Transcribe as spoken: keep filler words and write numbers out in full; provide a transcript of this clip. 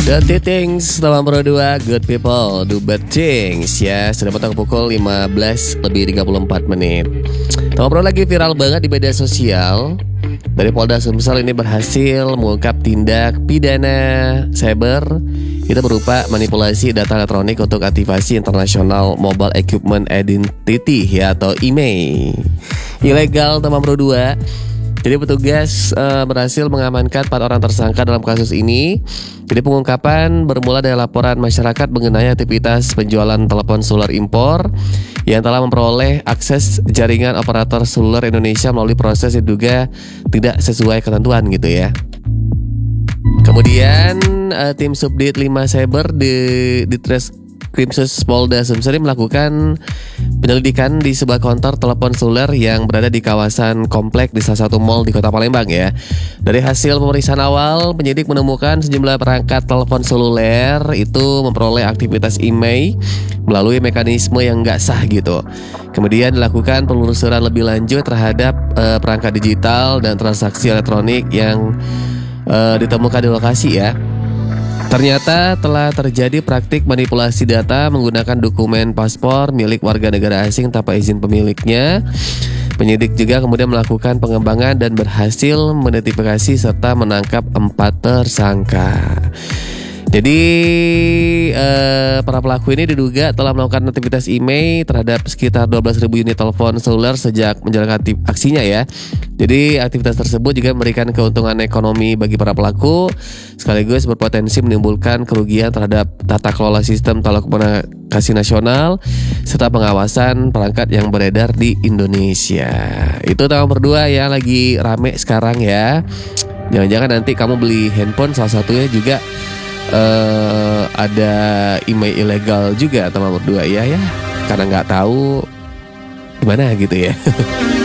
Dirty Things, teman Pro dua, Good People, Do Bad Things. Ya, sudah potong pukul lima belas lebih tiga puluh empat menit. Teman Pro lagi viral banget di media sosial. Dari Polda Sumsel ini berhasil mengungkap tindak pidana cyber. Itu berupa manipulasi data elektronik untuk aktivasi International Mobile Equipment Identity ya, atau I M E I. Ilegal, teman Pro dua. Jadi petugas uh, berhasil mengamankan empat orang tersangka dalam kasus ini. Jadi pengungkapan bermula dari laporan masyarakat mengenai aktivitas penjualan telepon seluler impor yang telah memperoleh akses jaringan operator seluler Indonesia melalui proses yang diduga tidak sesuai ketentuan gitu ya. Kemudian uh, tim Subdit lima Cyber di di Krimsus Polda Sumsel melakukan penyelidikan di sebuah konter telepon seluler yang berada di kawasan komplek di salah satu mal di Kota Palembang ya. Dari hasil pemeriksaan awal, penyidik menemukan sejumlah perangkat telepon seluler itu memperoleh aktivitas I M E I melalui mekanisme yang nggak sah gitu. Kemudian dilakukan penelusuran lebih lanjut terhadap uh, perangkat digital dan transaksi elektronik yang uh, ditemukan di lokasi ya. Ternyata telah terjadi praktik manipulasi data menggunakan dokumen paspor milik warga negara asing tanpa izin pemiliknya. Penyidik juga kemudian melakukan pengembangan dan berhasil mengidentifikasi serta menangkap empat tersangka. Jadi eh, para pelaku ini diduga telah melakukan aktivitas I M E I terhadap sekitar dua belas ribu unit telepon seluler sejak menjalankan aksinya ya. Jadi aktivitas tersebut juga memberikan keuntungan ekonomi bagi para pelaku, sekaligus berpotensi menimbulkan kerugian terhadap tata kelola sistem telekomunikasi nasional serta pengawasan perangkat yang beredar di Indonesia. Itu tahun berdua yang lagi rame sekarang ya. Jangan-jangan nanti kamu beli handphone salah satunya juga Uh, ada I M E I ilegal juga teman berdua ya ya, karena nggak tahu gimana gitu ya.